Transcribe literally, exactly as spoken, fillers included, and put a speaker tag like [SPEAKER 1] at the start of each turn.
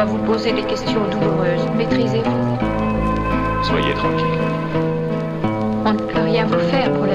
[SPEAKER 1] va vous poser des questions douloureuses. Maîtrisez-vous.
[SPEAKER 2] Soyez tranquille.
[SPEAKER 1] On ne peut rien vous faire pour